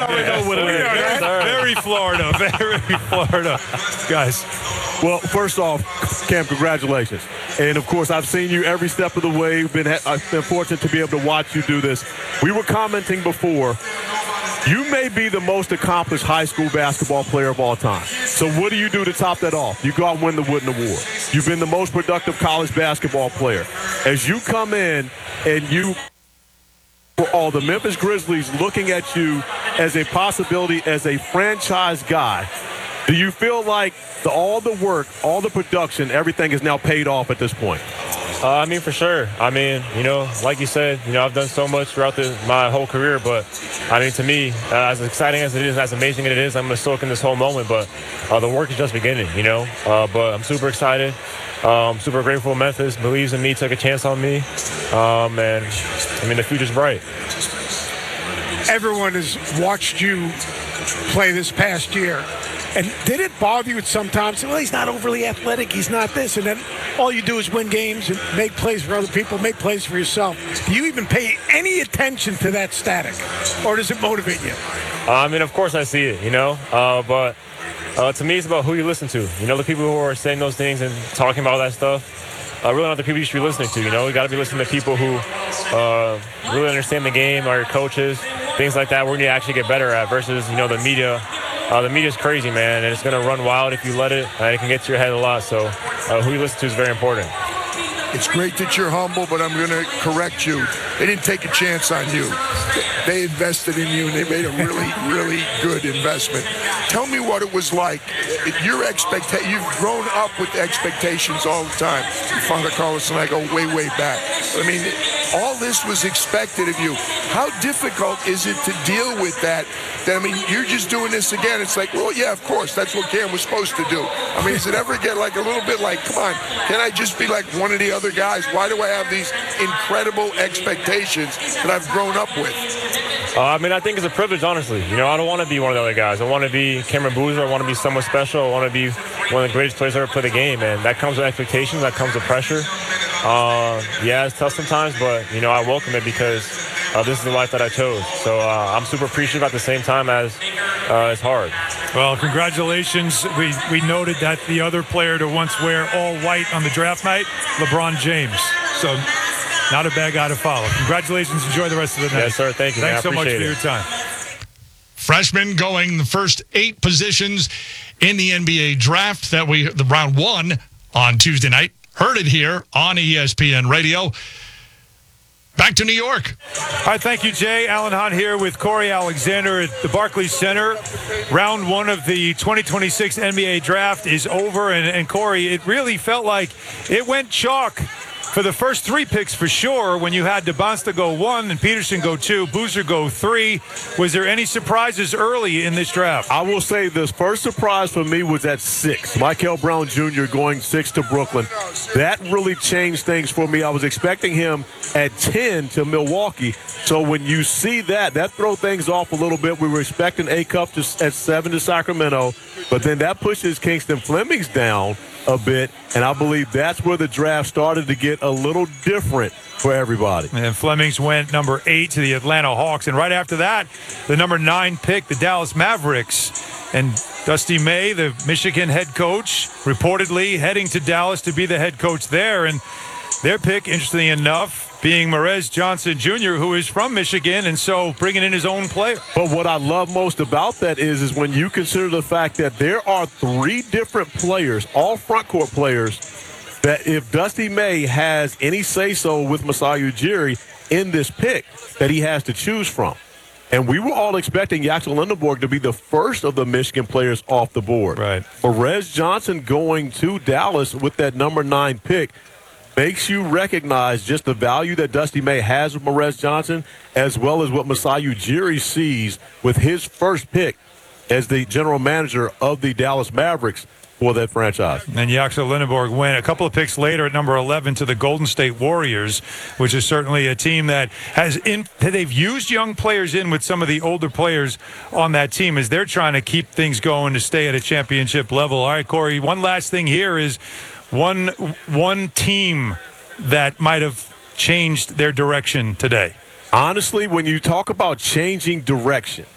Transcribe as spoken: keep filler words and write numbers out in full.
Florida would have been. Very Florida. Very Florida. Guys. Well, first off, Cam, congratulations. And, of course, I've seen you every step of the way. Been, I've been fortunate to be able to watch you do this. We were commenting before, you may be the most accomplished high school basketball player of all time. So what do you do to top that off? You go out and win the Wooden Award. You've been the most productive college basketball player. As you come in and you for all the Memphis Grizzlies looking at you as a possibility as a franchise guy, do you feel like the, all the work, all the production, everything is now paid off at this point? Uh, I mean, for sure. I mean, you know, like you said, you know, I've done so much throughout the, my whole career, but, I mean, to me, uh, as exciting as it is, as amazing as it is, I'm going to soak in this whole moment, but uh, the work is just beginning, you know. Uh, but I'm super excited. Um, super grateful Memphis believes in me, took a chance on me, um, and, I mean, the future's bright. Everyone has watched you play this past year. And did it bother you sometimes? Well, he's not overly athletic. He's not this. And then all you do is win games and make plays for other people, make plays for yourself. Do you even pay any attention to that static? Or does it motivate you? Uh, I mean, of course I see it, you know. Uh, but uh, to me, it's about who you listen to. You know, the people who are saying those things and talking about that stuff, uh, really not the people you should be listening to. You know, you got to be listening to people who uh, really understand the game, are your coaches, things like that, we're going to actually get better at versus, you know, the media. Uh, the media's crazy, man, and it's going to run wild if you let it, and it can get to your head a lot. So uh, who you listen to is very important. It's great that you're humble, but I'm going to correct you. They didn't take a chance on you. They invested in you, and they made a really, really good investment. Tell me what it was like. Your expectation, you've grown up with expectations all the time. Father Carlos and I go way, way back. I mean, all this was expected of you. How difficult is it to deal with that? That I mean, you're just doing this again. It's like, well, yeah, of course, that's what Cam was supposed to do. I mean, does it ever get like a little bit like, come on, can I just be like one of the other guys? Why do I have these incredible expectations that I've grown up with? Uh, I mean, I think it's a privilege, honestly. You know, I don't want to be one of the other guys. I want to be Cameron Boozer. I want to be someone special. I want to be one of the greatest players ever play the game. And that comes with expectations. That comes with pressure. Uh, yeah, it's tough sometimes, but, you know, I welcome it because uh, this is the life that I chose. So uh, I'm super appreciative at the same time as uh, it's hard. Well, congratulations. We we noted that the other player to once wear all white on the draft night, LeBron James. So not a bad guy to follow. Congratulations. Enjoy the rest of the night. Yes, sir. Thank you. Thanks man. so much it. for your time. Freshman going the first eight positions in the N B A draft that we, the round one on Tuesday night. Heard it here on E S P N Radio. Back to New York. All right, thank you, Jay. Alan Hahn here with Corey Alexander at the Barclays Center. Round one of the twenty twenty-six N B A draft is over, and, and Corey, it really felt like it went chalk for the first three picks for sure when you had DeBonsta go one and Peterson go two, Boozer go three. Was there any surprises early in this draft? I will say this first surprise for me was at six. Michael Brown Junior going six to Brooklyn. That really changed things for me. I was expecting him at ten to Milwaukee. So when you see that, that throw things off a little bit. We were expecting A-Cup to, at seven to Sacramento, but then that pushes Kingston Flemings down a bit, and I believe that's where the draft started to get a little different for everybody. And Flemings went number eight to the Atlanta Hawks, and right after that, the number nine pick, the Dallas Mavericks. And Dusty May, the Michigan head coach, reportedly heading to Dallas to be the head coach there. And their pick, interestingly enough, being Marez Johnson Junior, who is from Michigan, and so bringing in his own player. But what I love most about that is, is when you consider the fact that there are three different players, all front court players, that if Dusty May has any say-so with Masai Ujiri in this pick, that he has to choose from. And we were all expecting Yaxel Lindenborg to be the first of the Michigan players off the board. Right. Marez Johnson going to Dallas with that number nine pick makes you recognize just the value that Dusty May has with Marez Johnson, as well as what Masai Ujiri sees with his first pick as the general manager of the Dallas Mavericks for that franchise. And Yaxel Lindenborg went a couple of picks later at number eleven to the Golden State Warriors, which is certainly a team that has in, they've used young players in with some of the older players on that team as they're trying to keep things going to stay at a championship level. All right, Corey, one last thing here is One one team that might have changed their direction today. Honestly, when you talk about changing direction,